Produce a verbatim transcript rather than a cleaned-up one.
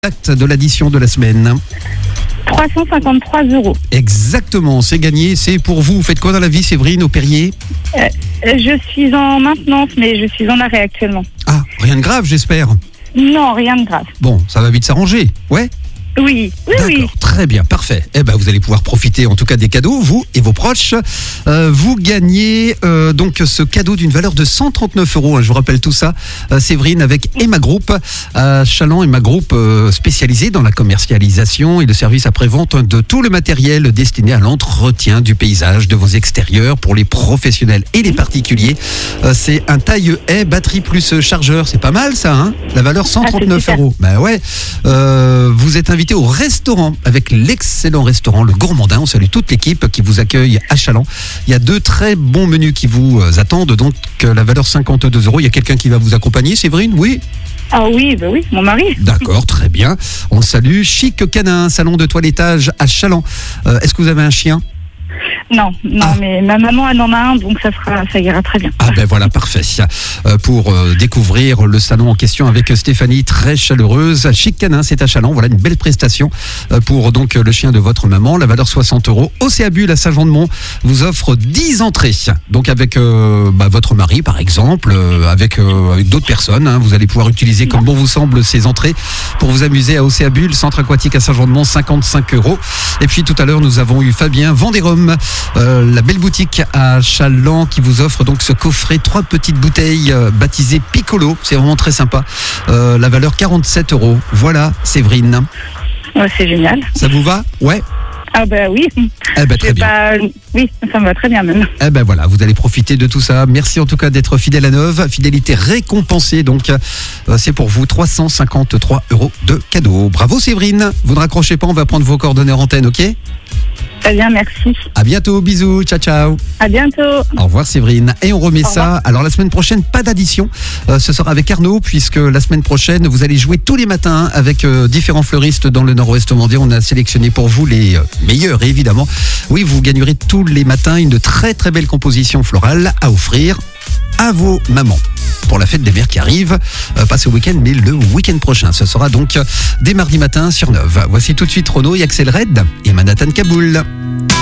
Acte de l'addition de la semaine. trois cent cinquante-trois euros. Exactement, c'est gagné. C'est pour vous. Vous faites quoi dans la vie, Séverine, au Perrier? Euh, je suis en maintenance, mais je suis en arrêt actuellement. Ah, rien de grave, j'espère. Non, rien de grave. Bon, ça va vite s'arranger. Ouais. Oui, oui, D'accord, oui. très bien, parfait. Eh ben, vous allez pouvoir profiter en tout cas des cadeaux, vous et vos proches. Euh, vous gagnez euh, donc ce cadeau d'une valeur de cent trente-neuf euros. Hein, je vous rappelle tout ça, euh, Séverine, avec Emma Group à Challans. Emma Group euh, spécialisée dans la commercialisation et le service après-vente de tout le matériel destiné à l'entretien du paysage, de vos extérieurs pour les professionnels et les particuliers. Euh, c'est un taille-haie, batterie plus chargeur. C'est pas mal ça, hein? La valeur cent trente-neuf euros. Ben ouais. Euh, vous êtes invité au restaurant avec l'excellent restaurant Le Gourmandin. On salue toute l'équipe qui vous accueille à Challans. Il y a deux très bons menus qui vous attendent, donc la valeur cinquante-deux euros. Il y a quelqu'un qui va vous accompagner, Séverine? Oui. Ah oui, bah oui, mon mari. D'accord, très bien. On le salue. Chic Canin, salon de toilettage à Challans. Euh, est-ce que vous avez un chien? Non, non, Ah. mais ma maman elle en a un, donc ça fera, ça ira très bien. Ah ben voilà, parfait. Euh, pour euh, découvrir le salon en question avec Stéphanie, très chaleureuse. Chic Canin, c'est à Challans. Voilà une belle prestation euh, pour donc le chien de votre maman. La valeur soixante euros. Océabule à Saint-Jean-de-Mont vous offre dix entrées. Donc avec euh, bah, votre mari par exemple, euh, avec, euh, avec d'autres personnes. Hein, vous allez pouvoir utiliser comme bon vous semble ces entrées pour vous amuser à Océabule, centre aquatique à Saint-Jean-de-Mont, cinquante-cinq euros. Et puis tout à l'heure nous avons eu Fabien Vendérum. Euh, la belle boutique à Challans qui vous offre donc ce coffret, trois petites bouteilles euh, baptisées Piccolo, c'est vraiment très sympa, euh, la valeur quarante-sept euros. Voilà, Séverine. Ouais, c'est génial. Ça vous va? Ouais. Ah bah oui. Eh ben très C'est bien. pas... Oui, ça me va très bien même. Eh ben voilà, vous allez profiter de tout ça. Merci en tout cas d'être fidèle à Neuve, fidélité récompensée. Donc euh, c'est pour vous trois cent cinquante-trois euros de cadeau. Bravo Séverine. Vous ne raccrochez pas, on va prendre vos coordonnées en antenne, ok? Très bien, merci. À bientôt, bisous, ciao ciao. À bientôt. Au revoir Séverine. Et on remet Au ça. revoir. Alors la semaine prochaine, pas d'addition. Euh, ce sera avec Arnaud, puisque la semaine prochaine, vous allez jouer tous les matins avec euh, différents fleuristes dans le nord-ouest vendéen. On a sélectionné pour vous les euh, meilleurs, évidemment. Oui, vous gagnerez tous les matins une très très belle composition florale à offrir à vos mamans pour la fête des mères qui arrive, euh, pas ce week-end mais le week-end prochain. Ce sera donc euh, dès mardi matin sur Neuve. Voici tout de suite Renaud et Axel Red et Manhattan Kaboul.